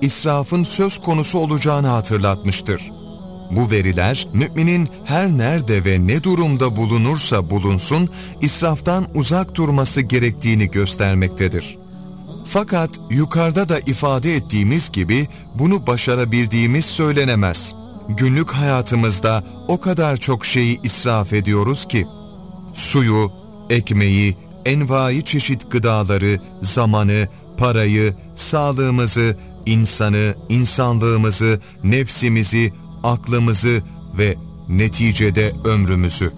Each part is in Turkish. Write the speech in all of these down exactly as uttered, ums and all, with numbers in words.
israfın söz konusu olacağını hatırlatmıştır. Bu veriler, müminin her nerede ve ne durumda bulunursa bulunsun, israftan uzak durması gerektiğini göstermektedir. Fakat yukarıda da ifade ettiğimiz gibi bunu başarabildiğimiz söylenemez. Günlük hayatımızda o kadar çok şeyi israf ediyoruz ki, suyu, ekmeği, envai çeşit gıdaları, zamanı, parayı, sağlığımızı, insanı, insanlığımızı, nefsimizi, aklımızı ve neticede ömrümüzü.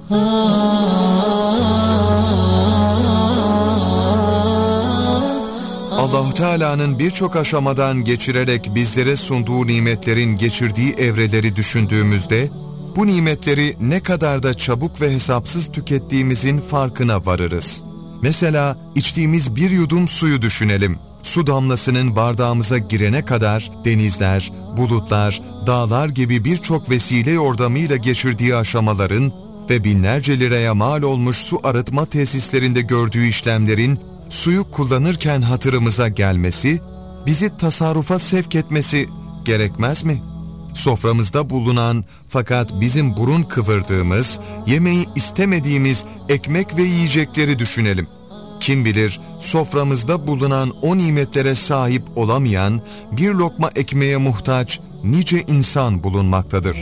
Allah-u Teala'nın birçok aşamadan geçirerek bizlere sunduğu nimetlerin geçirdiği evreleri düşündüğümüzde, bu nimetleri ne kadar da çabuk ve hesapsız tükettiğimizin farkına varırız. Mesela içtiğimiz bir yudum suyu düşünelim. Su damlasının bardağımıza girene kadar denizler, bulutlar, dağlar gibi birçok vesile yordamıyla geçirdiği aşamaların ve binlerce liraya mal olmuş su arıtma tesislerinde gördüğü işlemlerin suyu kullanırken hatırımıza gelmesi, bizi tasarrufa sevk etmesi gerekmez mi? Soframızda bulunan fakat bizim burun kıvırdığımız, yemeği istemediğimiz ekmek ve yiyecekleri düşünelim. Kim bilir soframızda bulunan o nimetlere sahip olamayan, bir lokma ekmeğe muhtaç nice insan bulunmaktadır.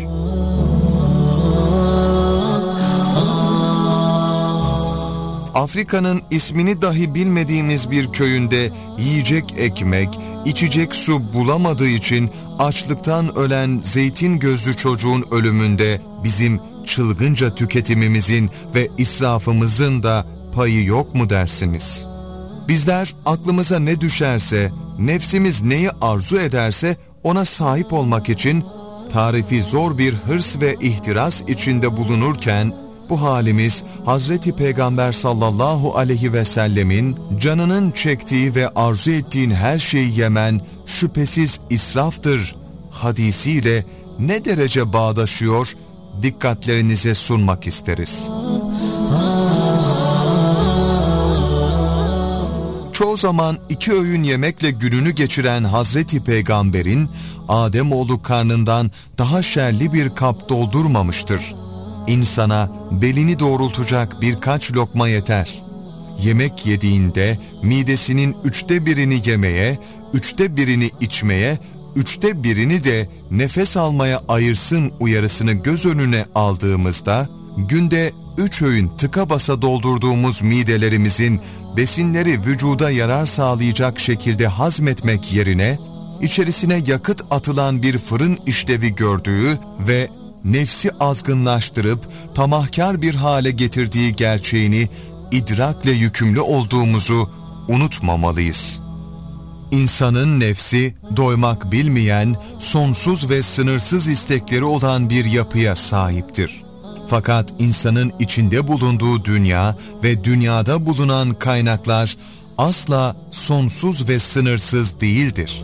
Afrika'nın ismini dahi bilmediğimiz bir köyünde yiyecek ekmek, içecek su bulamadığı için açlıktan ölen zeytin gözlü çocuğun ölümünde bizim çılgınca tüketimimizin ve israfımızın da payı yok mu dersiniz? Bizler aklımıza ne düşerse, nefsimiz neyi arzu ederse ona sahip olmak için tarifi zor bir hırs ve ihtiras içinde bulunurken, bu halimiz Hazreti Peygamber sallallahu aleyhi ve sellemin canının çektiği ve arzu ettiğin her şeyi yemen şüphesiz israftır hadisiyle ne derece bağdaşıyor, dikkatlerinize sunmak isteriz. Çoğu zaman iki öğün yemekle gününü geçiren Hazreti Peygamber'in Ademoğlu karnından daha şerli bir kap doldurmamıştır. İnsana belini doğrultacak birkaç lokma yeter. Yemek yediğinde midesinin üçte birini yemeye, üçte birini içmeye, üçte birini de nefes almaya ayırsın uyarısını göz önüne aldığımızda, günde üç öğün tıka basa doldurduğumuz midelerimizin besinleri vücuda yarar sağlayacak şekilde hazmetmek yerine, içerisine yakıt atılan bir fırın işlevi gördüğü ve nefsi azgınlaştırıp tamahkar bir hale getirdiği gerçeğini idrakle yükümlü olduğumuzu unutmamalıyız. İnsanın nefsi doymak bilmeyen, sonsuz ve sınırsız istekleri olan bir yapıya sahiptir. Fakat insanın içinde bulunduğu dünya ve dünyada bulunan kaynaklar asla sonsuz ve sınırsız değildir.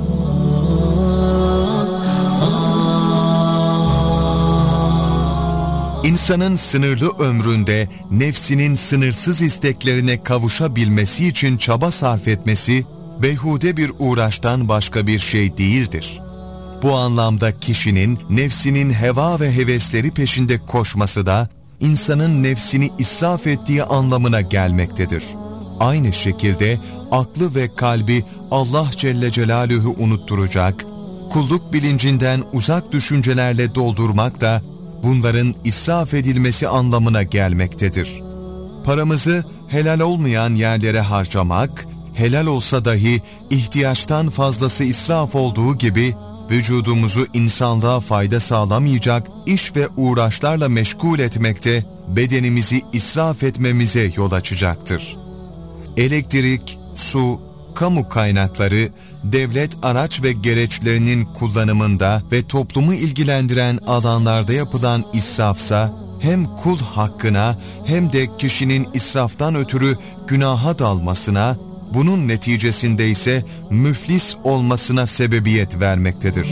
İnsanın sınırlı ömründe nefsinin sınırsız isteklerine kavuşabilmesi için çaba sarf etmesi, beyhude bir uğraştan başka bir şey değildir. Bu anlamda kişinin nefsinin heva ve hevesleri peşinde koşması da, insanın nefsini israf ettiği anlamına gelmektedir. Aynı şekilde aklı ve kalbi Allah Celle Celaluhu unutturacak, kulluk bilincinden uzak düşüncelerle doldurmak da, bunların israf edilmesi anlamına gelmektedir. Paramızı helal olmayan yerlere harcamak, helal olsa dahi ihtiyaçtan fazlası israf olduğu gibi, vücudumuzu insanlığa fayda sağlamayacak iş ve uğraşlarla meşgul etmekte, bedenimizi israf etmemize yol açacaktır. Elektrik, su, kamu kaynakları, devlet araç ve gereçlerinin kullanımında ve toplumu ilgilendiren alanlarda yapılan israfsa, hem kul hakkına hem de kişinin israftan ötürü günaha dalmasına, bunun neticesinde ise müflis olmasına sebebiyet vermektedir.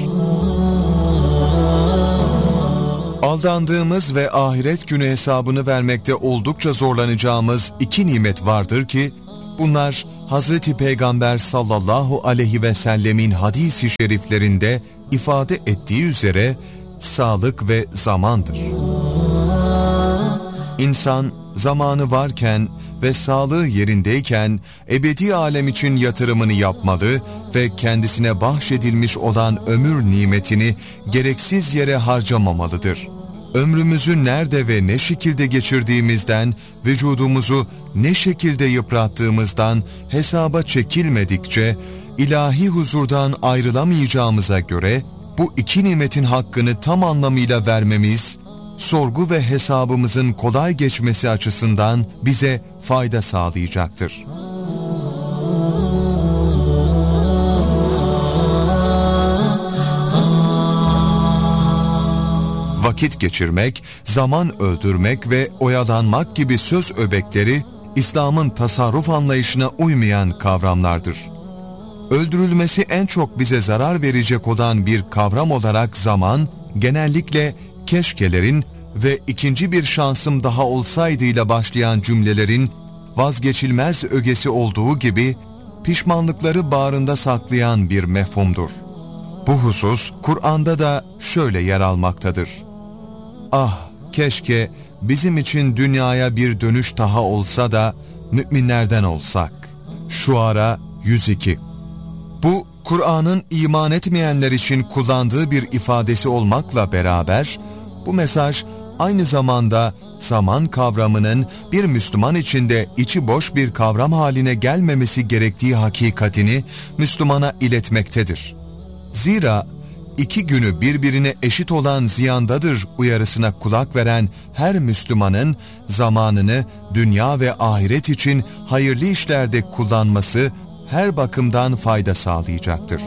Aldandığımız ve ahiret günü hesabını vermekte oldukça zorlanacağımız iki nimet vardır ki, bunlar Hazreti Peygamber sallallahu aleyhi ve sellemin hadis-i şeriflerinde ifade ettiği üzere sağlık ve zamandır. İnsan zamanı varken ve sağlığı yerindeyken ebedi alem için yatırımını yapmalı ve kendisine bahşedilmiş olan ömür nimetini gereksiz yere harcamamalıdır. Ömrümüzü nerede ve ne şekilde geçirdiğimizden, vücudumuzu ne şekilde yıprattığımızdan hesaba çekilmedikçe ilahi huzurdan ayrılamayacağımıza göre bu iki nimetin hakkını tam anlamıyla vermemiz, sorgu ve hesabımızın kolay geçmesi açısından bize fayda sağlayacaktır. Vakit geçirmek, zaman öldürmek ve oyalanmak gibi söz öbekleri İslam'ın tasarruf anlayışına uymayan kavramlardır. Öldürülmesi en çok bize zarar verecek olan bir kavram olarak zaman, genellikle keşkelerin ve ikinci bir şansım daha olsaydıyla başlayan cümlelerin vazgeçilmez ögesi olduğu gibi pişmanlıkları bağrında saklayan bir mefhumdur. Bu husus Kur'an'da da şöyle yer almaktadır. Ah keşke bizim için dünyaya bir dönüş daha olsa da müminlerden olsak. Şuara yüz iki. Bu Kur'an'ın iman etmeyenler için kullandığı bir ifadesi olmakla beraber bu mesaj aynı zamanda zaman kavramının bir Müslüman için de içi boş bir kavram haline gelmemesi gerektiği hakikatini Müslümana iletmektedir. Zira iki günü birbirine eşit olan ziyandadır uyarısına kulak veren her Müslümanın zamanını dünya ve ahiret için hayırlı işlerde kullanması her bakımdan fayda sağlayacaktır.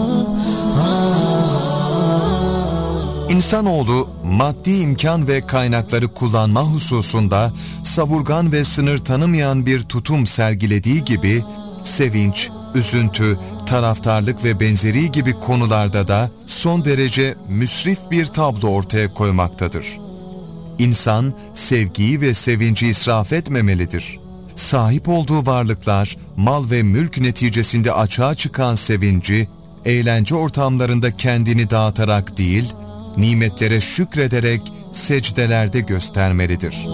İnsanoğlu maddi imkan ve kaynakları kullanma hususunda savurgan ve sınır tanımayan bir tutum sergilediği gibi sevinç, üzüntü, taraftarlık ve benzeri gibi konularda da son derece müsrif bir tablo ortaya koymaktadır. İnsan sevgiyi ve sevinci israf etmemelidir. Sahip olduğu varlıklar, mal ve mülk neticesinde açığa çıkan sevinci, eğlence ortamlarında kendini dağıtarak değil, nimetlere şükrederek secdelerde göstermelidir.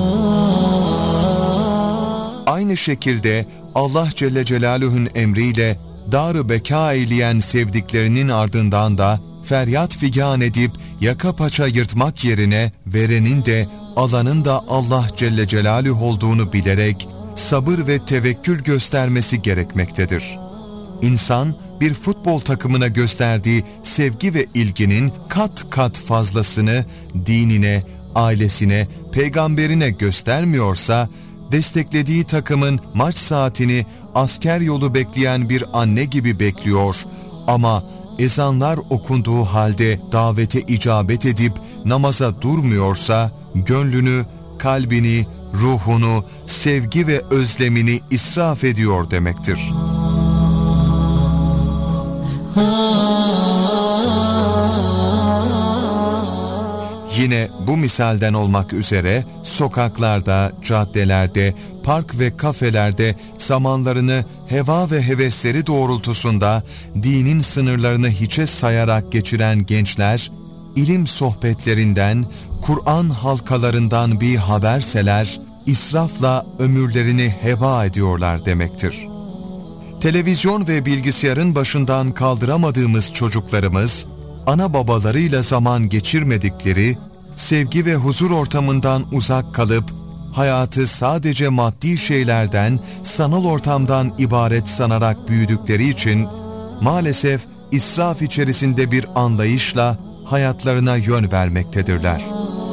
Aynı şekilde Allah Celle Celaluhu'nun emriyle dar-ı beka eyleyen sevdiklerinin ardından da feryat figan edip yaka paça yırtmak yerine verenin de alanın da Allah Celle Celaluhu olduğunu bilerek sabır ve tevekkül göstermesi gerekmektedir. İnsan bir futbol takımına gösterdiği sevgi ve ilginin kat kat fazlasını dinine, ailesine, peygamberine göstermiyorsa, desteklediği takımın maç saatini asker yolu bekleyen bir anne gibi bekliyor ama ezanlar okunduğu halde davete icabet edip namaza durmuyorsa, gönlünü, kalbini, ruhunu, sevgi ve özlemini israf ediyor demektir. Yine bu misalden olmak üzere sokaklarda, caddelerde, park ve kafelerde zamanlarını heva ve hevesleri doğrultusunda dinin sınırlarını hiçe sayarak geçiren gençler, ilim sohbetlerinden, Kur'an halkalarından bir haberseler, israfla ömürlerini heba ediyorlar demektir. Televizyon ve bilgisayarın başından kaldıramadığımız çocuklarımız, ana babalarıyla zaman geçirmedikleri, sevgi ve huzur ortamından uzak kalıp, hayatı sadece maddi şeylerden, sanal ortamdan ibaret sanarak büyüdükleri için, maalesef israf içerisinde bir anlayışla hayatlarına yön vermektedirler.